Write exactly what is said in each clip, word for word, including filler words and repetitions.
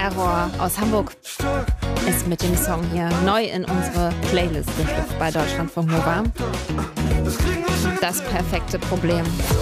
Terror aus Hamburg ist mit dem Song hier neu in unsere Playlist geschlüpft bei Deutschlandfunk Nova. Das perfekte Problem.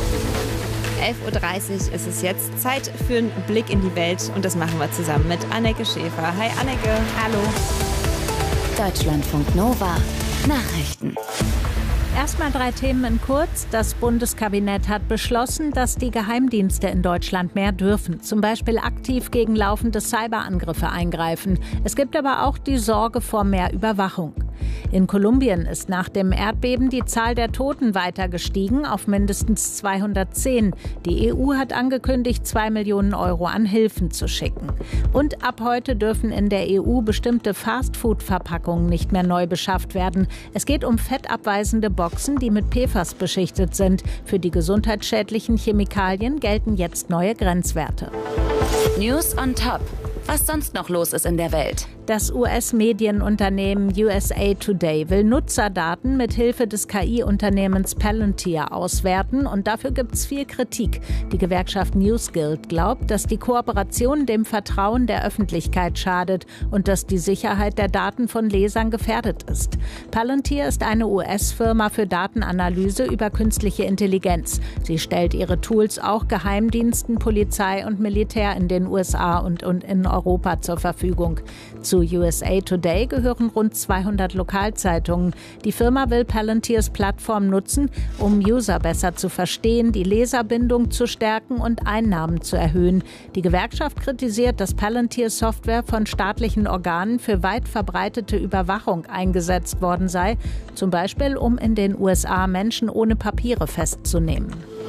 elf Uhr dreißig ist es jetzt. Zeit für einen Blick in die Welt und das machen wir zusammen mit Anneke Schäfer. Hi Anneke. Hallo. Deutschlandfunk Nova. Nachrichten. Erstmal drei Themen in kurz. Das Bundeskabinett hat beschlossen, dass die Geheimdienste in Deutschland mehr dürfen. Zum Beispiel aktiv gegen laufende Cyberangriffe eingreifen. Es gibt aber auch die Sorge vor mehr Überwachung. In Kolumbien ist nach dem Erdbeben die Zahl der Toten weiter gestiegen auf mindestens zweihundertzehn. Die E U hat angekündigt, zwei Millionen Euro an Hilfen zu schicken. Und ab heute dürfen in der E U bestimmte Fastfood-Verpackungen nicht mehr neu beschafft werden. Es geht um fettabweisende Boxen, die mit P F A S beschichtet sind. Für die gesundheitsschädlichen Chemikalien gelten jetzt neue Grenzwerte. News on Top. Was sonst noch los ist in der Welt? Das U S-Medienunternehmen U S A Today will Nutzerdaten mit Hilfe des K I-Unternehmens Palantir auswerten und dafür gibt es viel Kritik. Die Gewerkschaft Newsguild glaubt, dass die Kooperation dem Vertrauen der Öffentlichkeit schadet und dass die Sicherheit der Daten von Lesern gefährdet ist. Palantir ist eine U S-Firma für Datenanalyse über künstliche Intelligenz. Sie stellt ihre Tools auch Geheimdiensten, Polizei und Militär in den U S A und, und in Europa zur Verfügung. Zu U S A Today gehören rund zweihundert Lokalzeitungen. Die Firma will Palantirs Plattform nutzen, um User besser zu verstehen, die Leserbindung zu stärken und Einnahmen zu erhöhen. Die Gewerkschaft kritisiert, dass Palantir-Software von staatlichen Organen für weit verbreitete Überwachung eingesetzt worden sei, zum Beispiel um in den U S A Menschen ohne Papiere festzunehmen.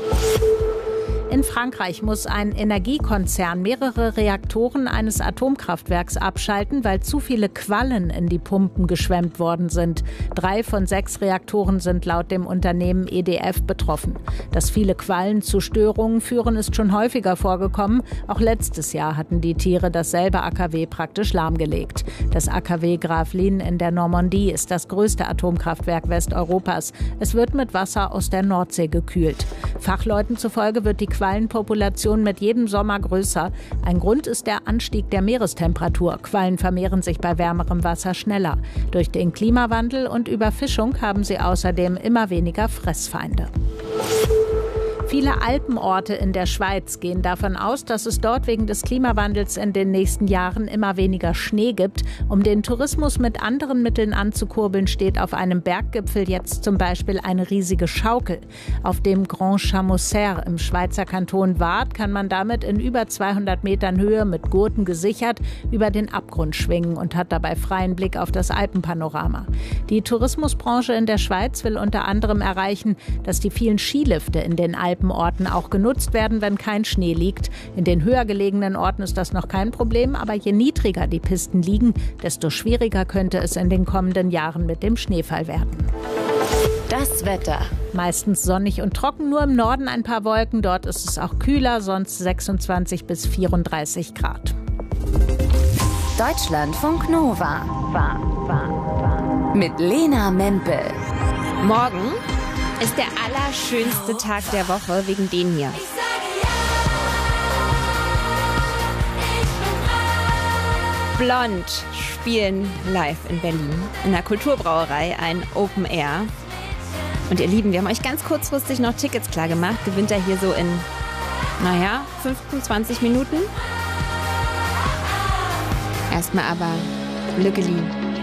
In Frankreich muss ein Energiekonzern mehrere Reaktoren eines Atomkraftwerks abschalten, weil zu viele Quallen in die Pumpen geschwemmt worden sind. Drei von sechs Reaktoren sind laut dem Unternehmen E D F betroffen. Dass viele Quallen zu Störungen führen, ist schon häufiger vorgekommen. Auch letztes Jahr hatten die Tiere dasselbe A K W praktisch lahmgelegt. Das A K W Gravelines in der Normandie ist das größte Atomkraftwerk Westeuropas. Es wird mit Wasser aus der Nordsee gekühlt. Fachleuten zufolge wird die Quallenpopulation mit jedem Sommer größer. Ein Grund ist der Anstieg der Meerestemperatur. Quallen vermehren sich bei wärmerem Wasser schneller. Durch den Klimawandel und Überfischung haben sie außerdem immer weniger Fressfeinde. Viele Alpenorte in der Schweiz gehen davon aus, dass es dort wegen des Klimawandels in den nächsten Jahren immer weniger Schnee gibt. Um den Tourismus mit anderen Mitteln anzukurbeln, steht auf einem Berggipfel jetzt zum Beispiel eine riesige Schaukel. Auf dem Grand Chamousser im Schweizer Kanton Waadt kann man damit in über zweihundert Metern Höhe mit Gurten gesichert über den Abgrund schwingen und hat dabei freien Blick auf das Alpenpanorama. Die Tourismusbranche in der Schweiz will unter anderem erreichen, dass die vielen Skilifte in den Alpen Orten auch genutzt werden, wenn kein Schnee liegt. In den höher gelegenen Orten ist das noch kein Problem, aber je niedriger die Pisten liegen, desto schwieriger könnte es in den kommenden Jahren mit dem Schneefall werden. Das Wetter. Meistens sonnig und trocken, nur im Norden ein paar Wolken. Dort ist es auch kühler, sonst sechsundzwanzig bis vierunddreißig Grad. Deutschlandfunk Nova. War, war, war. Mit Lena Mempel. Morgen ist der allerschönste Tag der Woche wegen dem hier. Blond spielen live in Berlin in der Kulturbrauerei ein Open Air. Und ihr Lieben, wir haben euch ganz kurzfristig noch Tickets klar gemacht. Gewinnt er hier so in, naja, fünfundzwanzig Minuten. Erstmal aber Lückeli